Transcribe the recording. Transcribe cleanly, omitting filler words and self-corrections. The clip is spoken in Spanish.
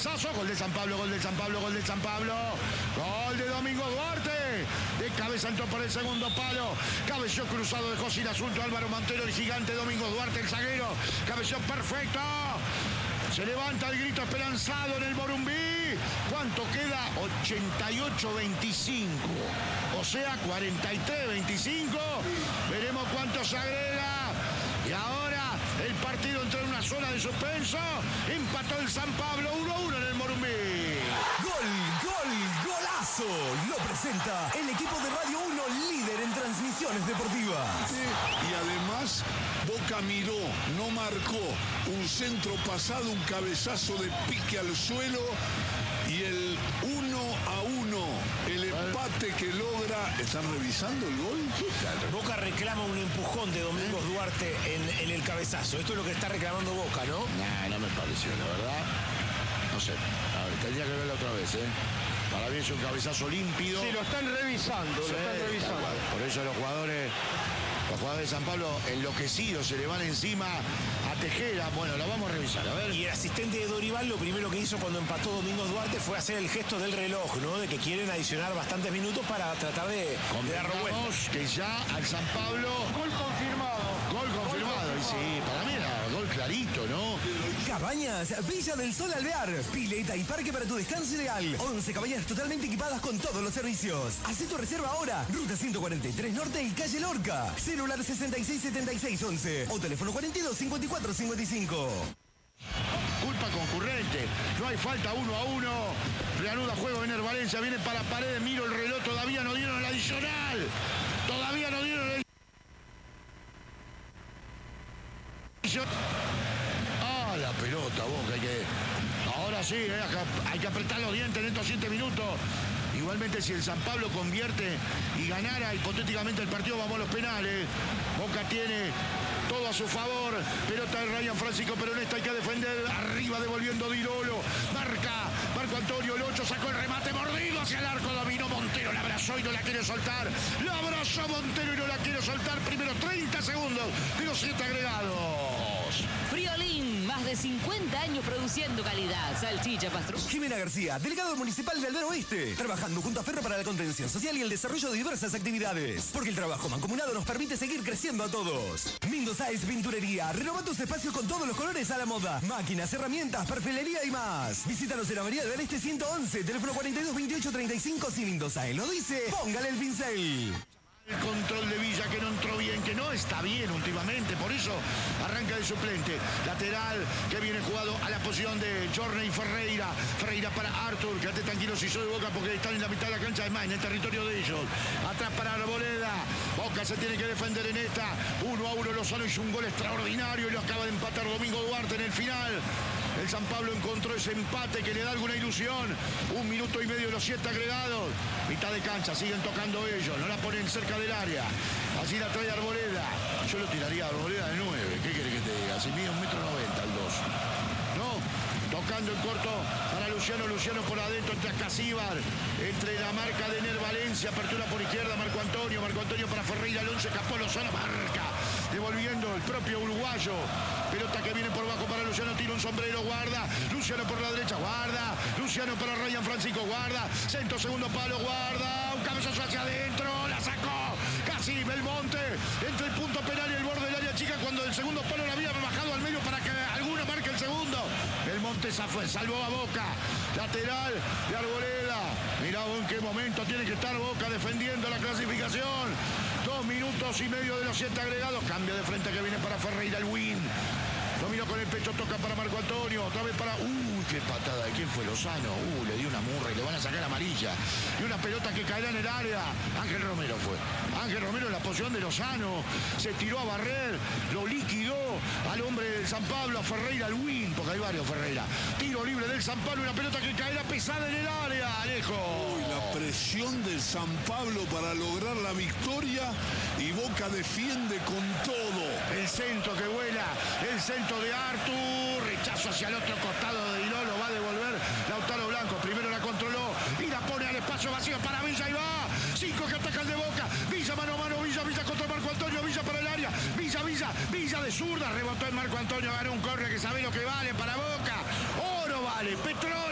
cabezazo, gol de San Pablo, gol de San Pablo, gol de San Pablo. Gol de Domingo Duarte. De cabeza entró por el segundo palo. Cabeció cruzado, dejó sin asunto Álvaro Montero, el gigante Domingo Duarte, el zaguero. Cabeció perfecto. Se levanta el grito esperanzado en el Morumbí. ¿Cuánto queda? 88-25. O sea, 43-25. Veremos cuánto se agrega. Y ahora el partido entró en una zona de suspenso. Empató el San Pablo 1-1 en el Morumbí. ¡Golazo! Lo presenta el equipo de Radio 1, líder en transmisiones deportivas. Y además, Boca miró, no marcó. Un centro pasado, un cabezazo de pique al suelo y el 1-1, el empate que logra. ¿Están revisando el gol? Boca reclama un empujón de Domingo Duarte en el cabezazo. Esto es lo que está reclamando Boca, ¿no? No me pareció, la verdad. No sé. A ver, tendría que verlo otra vez, ¿eh? Para mí es un cabezazo límpido. Sí, lo están revisando, Sí, lo están revisando. Por eso los jugadores de San Pablo enloquecidos se le van encima a Tejera. Bueno, lo vamos a revisar, a ver. Y el asistente de Dorival lo primero que hizo cuando empató Domingo Duarte fue hacer el gesto del reloj, ¿no? De que quieren adicionar bastantes minutos para tratar de dar vuelta. Convengamos que ya al San Pablo... Gol confirmado. Gol confirmado. Y sí, para mí era gol clarito, ¿no? Cabañas Villa del Sol Alvear. Pileta y parque para tu descanso ideal. 11 cabañas totalmente equipadas con todos los servicios. Haz tu reserva ahora. Ruta 143 Norte y calle Lorca. Celular 667611 o teléfono 425455. Culpa concurrente. No hay falta, 1-1. Reanuda juego Ener Valencia. Viene para Paredes. Miro el reloj. Todavía no dieron el adicional. Todavía no dieron el... Ah, la pelota, Boca. Ahora sí, hay que apretar los dientes en estos 7 minutos. Igualmente, si el San Pablo convierte y ganara hipotéticamente el partido, vamos a los penales. Boca tiene todo a su favor. Pelota de Ryan Francisco, pero en esta hay que defender. Arriba devolviendo Dirolo. Marca Marco Antonio, el 8 sacó el remate mordido hacia el arco. Dominó Montero, la abrazó y no la quiere soltar. La abrazó Montero y no la quiere soltar. Primero 30 segundos de los 7 agregados. Friolín, más de 50 años produciendo calidad. Salchicha Pastrón. Jimena García, delegado municipal de Alvear Oeste, trabajando junto a Ferro para la contención social y el desarrollo de diversas actividades. Porque el trabajo mancomunado nos permite seguir creciendo a todos. Mendoza es Pinturería. Renova tus espacios con todos los colores a la moda. Máquinas, herramientas, perfilería y más. Visítanos en Avenida del Este 111, teléfono 422835. Si Mendoza él lo dice, póngale el pincel. El control de Villa que no entró bien, que no está bien últimamente, por eso arranca de suplente. Lateral que viene jugado a la posición de Jorney Ferreira. Ferreira para Arthur, quédate tranquilo si soy de Boca porque están en la mitad de la cancha, además en el territorio de ellos. Atrás para Arboleda. Boca se tiene que defender en esta. 1-1, Lozano hizo un gol extraordinario y lo acaba de empatar Domingo Duarte en el final. El San Pablo encontró ese empate que le da alguna ilusión. 1 minuto y medio de los 7 agregados. Mitad de cancha, siguen tocando ellos. No la ponen cerca del área. Así la trae Arboleda. Yo lo tiraría a Arboleda de 9. ¿Qué querés que te diga? Si mide 1,90 m el 2. No. Tocando en corto para Luciano. Luciano por adentro entre Casíbar. Entre la marca de Ener Valencia. Apertura por izquierda. Marco Antonio. Marco Antonio para Ferreira. El 11 escapó. Lozano marca. Devolviendo el propio uruguayo. Pelota que viene por bajo para Luciano. Tira un sombrero. Guarda. Luciano por la derecha. Guarda. Luciano para Ryan Francisco. Guarda. Centro, segundo palo. Guarda. Un cabezazo hacia adentro. La sacó. Casi Belmonte. Entre el punto penal y el borde del área chica. Cuando el segundo palo la había bajado al medio para que alguna marque el segundo. Belmonte salvó a Boca. Lateral de Arboleda. Mirá en qué momento tiene que estar Boca defendiendo la clasificación. 2 minutos y medio de los 7 agregados. Cambio de frente que viene para Ferreira, el win. Dominó con el pecho, toca para Marco Antonio. Otra vez para... qué patada. ¿De quién fue? Lozano. Le dio una murra y le van a sacar amarilla. Y una pelota que caerá en el área. Ángel Romero fue. Ángel Romero en la posición de Lozano. Se tiró a barrer. Lo liquidó al hombre del San Pablo, a Ferreira, el win. Porque hay varios Ferreira. Tiro libre del San Pablo. Una pelota que caerá pesada en el área. Alejo. La presión del San Pablo para lograr la victoria. Y Boca defiende con todo. El centro que vuela. El centro de Artur. Rechazo hacia el otro costado de Dirolo. Va a devolver Lautaro Blanco. Primero la controló y la pone al espacio vacío para Villa y va. 5 que atacan de Boca. Villa mano a mano. Villa contra Marco Antonio. Villa para el área. Villa de zurda. Rebotó en Marco Antonio. Ganó un corre que sabe lo que vale para Boca. Oro vale. Petróleo.